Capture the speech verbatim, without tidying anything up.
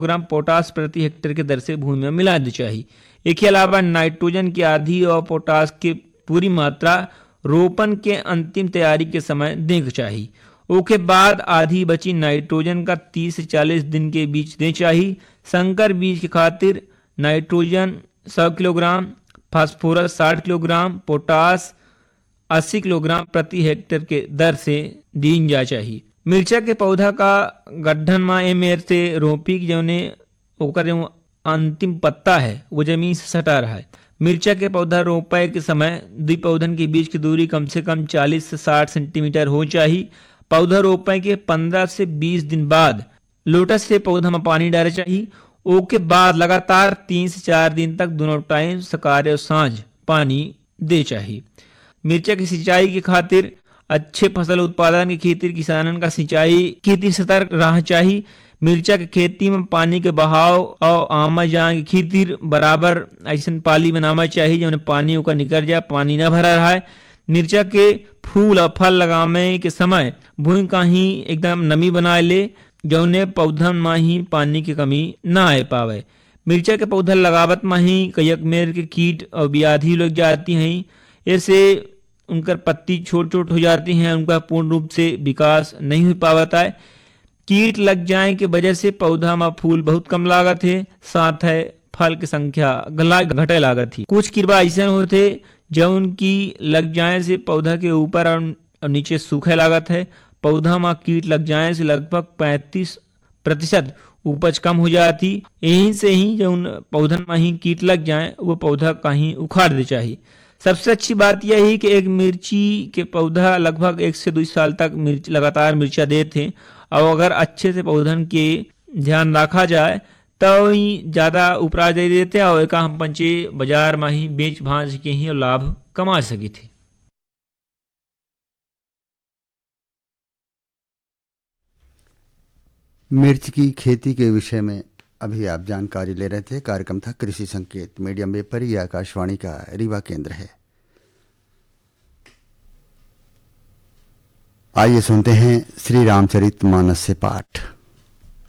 Gram potash प्रति hectare के दर से भूमि में मिला दी चाहिए। इसके अलावा नाइट्रोजन की आधी और पोटास की पूरी मात्रा रोपण के अंतिम तैयारी के समय देनी चाहिए। उसके बाद आधी बची नाइट्रोजन का तीस से चालीस दिन के बीच देनी चाहिए। संकर बीज के खातिर नाइट्रोजन सौ किलोग्राम, फास्फोरस साठ किलोग्राम, पोटास अस्सी किलोग्राम प्रति हेक्टेयर के दर से दी जा चाहिए। मिर्चा के पौधा का गड्ढन में ए मेर से रोपी जौने ओकर जो अंतिम पत्ता है वो जमीन से सटा रहा है। मिर्चा के पौधा रोपाए के समय दो पौधन के बीच की दूरी कम से कम चालीस से साठ सेंटीमीटर हो चाहिए। पौधा रोपाए के पंद्रह से बीस दिन बाद लोटस से पौधा में पानी डाले चाहिए। ओके बाद लगातार तीन से चार दिन तक दोनों टाइम सकाल और सांझ पानी दे चाहिए। मिर्चा की सिंचाई की खातिर अच्छे फसल उत्पादन की खेती किसानन का सिंचाई खेती सतर्क रहना चाहिए। मिर्चा के खेती में पानी के बहाव और आमा जान की खेती बराबर ऐसा पाली बनाना चाहिए जो पानी का निकल जाए, पानी न भरा रहा है। मिर्चा के फूल और फल लगाने के समय भूमि का ही एकदम नमी बनाए ले जौने पौधन में ही पानी की कमी ना आ पावे। मिर्चा के पौधा लगावत में ही कयक मेर के कीट और व्याधि लग जाती हैं। ऐसे उनकर पत्ती छोट छोट हो जाती हैं, उनका पूर्ण रूप से विकास नहीं हो पाता है। कीट लग जाए के वजह से पौधा में फूल बहुत कम लागत है, साथ है फल की संख्या गला घटे लागत ही। कुछ कीड़ा ऐसे होते जो उनकी लग जाए से पौधा के ऊपर और नीचे सूखे लागत है। पौधा में कीट लग जाए से लगभग पैंतीस प्रतिशत उपज कम हो जाती। यहीं से ही जो उन पौधन में ही कीट लग जाए वो पौधा कहीं उखाड़ दे चाहिए। सबसे अच्छी बात यह है कि एक मिर्ची के पौधा लगभग एक से दो साल तक मिर्च लगातार मिर्चा देते और अगर अच्छे से पौधन के ध्यान रखा जाए तो ही ज्यादा उपराज दे देते और एक हम पंचे बाजार में ही बेच भांज के ही लाभ कमा सके थे। मिर्च की खेती के विषय में अभी आप जानकारी ले रहे थे। कार्यक्रम था कृषि संकेत, मीडियम वेव पर, यह आकाशवाणी का रीवा केंद्र है। आइए सुनते हैं श्री रामचरित मानस से पाठ।